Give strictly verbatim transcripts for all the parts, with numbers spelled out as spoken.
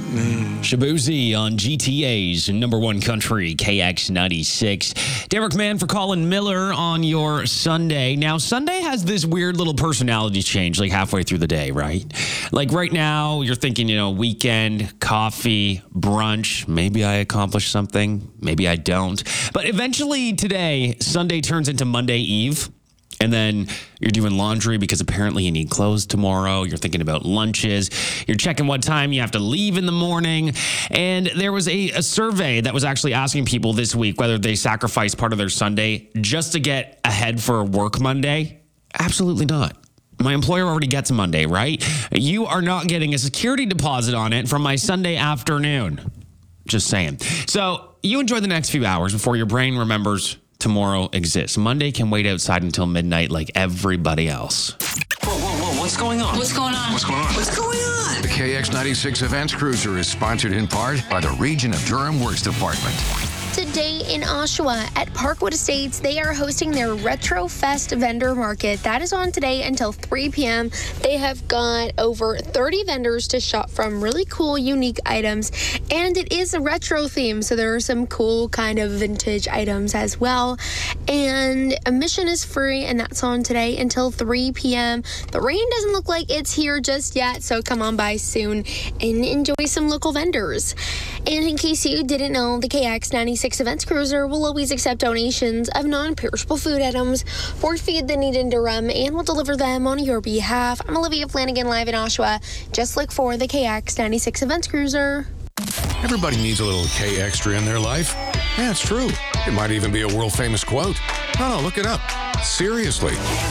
Mm. Shabuzi on G T A's number one country, K X ninety-six. Derek Mann for Colin Miller on your Sunday. Now, Sunday has this weird little personality change like halfway through the day, right? Like right now, you're thinking, you know, weekend, coffee, brunch. Maybe I accomplished something. Maybe I don't. But eventually today, Sunday turns into Monday Eve. And then you're doing laundry because apparently you need clothes tomorrow. You're thinking about lunches. You're checking what time you have to leave in the morning. And there was a, a survey that was actually asking people this week whether they sacrifice part of their Sunday just to get ahead for work Monday. Absolutely not. My employer already gets Monday, right? You are not getting a security deposit on it from my Sunday afternoon. Just saying. So you enjoy the next few hours before your brain remembers tomorrow exists. Monday can wait outside until midnight like everybody else. Whoa, whoa, whoa, what's going on? What's going on? What's going on? What's going on? The K X ninety-six Events Cruiser is sponsored in part by the Region of Durham Works Department. Today in Oshawa at Parkwood Estates, they are hosting their Retro Fest vendor market. That is on today until three p.m. They have got over thirty vendors to shop from, really cool, unique items. And it is a retro theme, so there are some cool kind of vintage items as well. And admission is free, and that's on today until three p.m. The rain doesn't look like it's here just yet, so come on by soon and enjoy some local vendors. And in case you didn't know, the K X ninety-six Events Cruiser will always accept donations of non-perishable food items for Feed the Need in Durham and will deliver them on your behalf. I'm Olivia Flanagan, live in Oshawa. Just look for the K X ninety-six Events Cruiser. Everybody needs a little K extra in their life. Yeah, it's true. It might even be a world-famous quote. No, no, look it up. Seriously.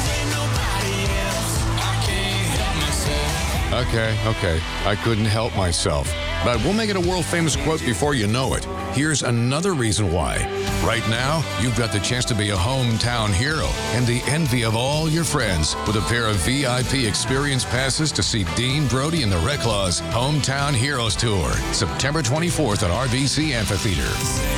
Okay, okay. I couldn't help myself. But we'll make it a world-famous quote before you know it. Here's another reason why. Right now, you've got the chance to be a hometown hero and the envy of all your friends with a pair of V I P experience passes to see Dean Brody and the Reclaws Hometown Heroes Tour, September twenty-fourth at R B C Amphitheater.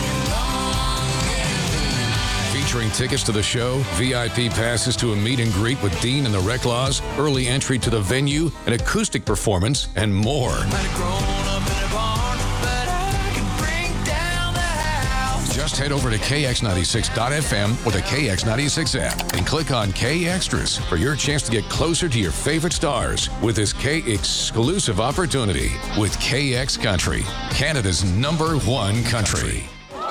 Featuring tickets to the show, V I P passes to a meet and greet with Dean and the Reclaws, early entry to the venue, an acoustic performance, and more. Just head over to K X ninety-six dot F M or the K X ninety-six app and click on K Extras for your chance to get closer to your favorite stars with this K exclusive opportunity with K X Country, Canada's number one country.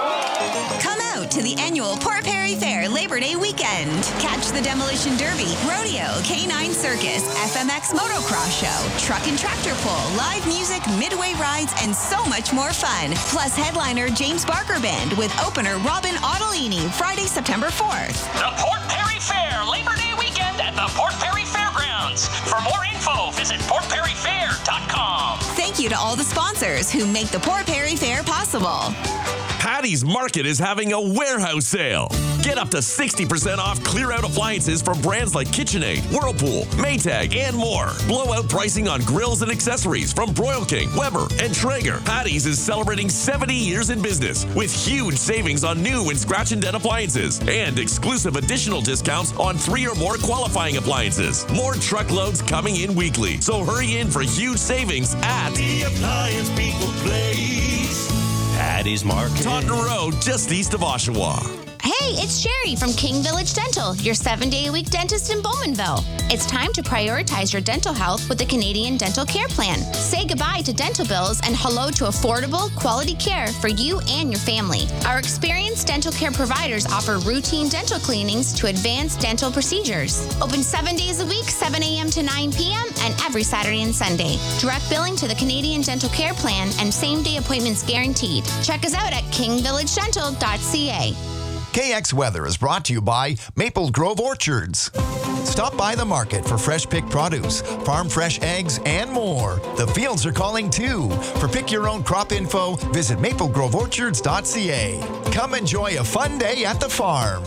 Come out to the annual Port Perry Fair Labor Day weekend. Catch the Demolition Derby, Rodeo, Canine Circus, F M X Motocross Show, Truck and Tractor Pull, live music, midway rides, and so much more fun. Plus headliner James Barker Band with opener Robin Ottolini, Friday, September fourth. The Port Perry Fair Labor Day weekend at the Port Perry Fairgrounds. For more info, visit port perry fair dot com. Thank you to all the sponsors who make the Port Perry Fair possible. Patty's Market is having a warehouse sale. Get up to sixty percent off clear-out appliances from brands like KitchenAid, Whirlpool, Maytag, and more. Blowout pricing on grills and accessories from Broil King, Weber, and Traeger. Patty's is celebrating seventy years in business with huge savings on new and scratch and dent appliances and exclusive additional discounts on three or more qualifying appliances. More truckloads coming in weekly, so hurry in for huge savings at The Appliance People Place. Patty's Market. Taunton Road, just east of Oshawa. Hey, it's Sherry from King Village Dental, your seven-day-a-week dentist in Bowmanville. It's time to prioritize your dental health with the Canadian Dental Care Plan. Say goodbye to dental bills and hello to affordable, quality care for you and your family. Our experienced dental care providers offer routine dental cleanings to advanced dental procedures. Open seven days a week, seven a.m. to nine p.m., and every Saturday and Sunday. Direct billing to the Canadian Dental Care Plan and same-day appointments guaranteed. Check us out at king village dental dot c a. K X Weather is brought to you by Maple Grove Orchards. Stop by the market for fresh picked produce, farm fresh eggs, and more. The fields are calling too. For pick your own crop info, visit maple grove orchards dot c a. Come enjoy a fun day at the farm.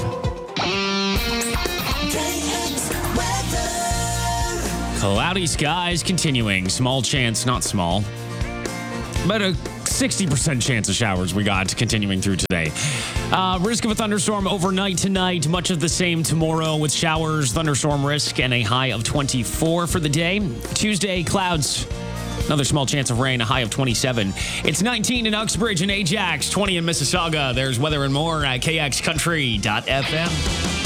Cloudy skies continuing. Small chance, not small, but a sixty percent chance of showers we got continuing through today. Uh, risk of a thunderstorm overnight tonight. Much of the same tomorrow with showers, thunderstorm risk, and a high of twenty-four for the day. Tuesday, clouds Another small chance of rain, a high of twenty-seven. It's nineteen in Uxbridge and Ajax, twenty in Mississauga. There's weather and more at K X country dot F M.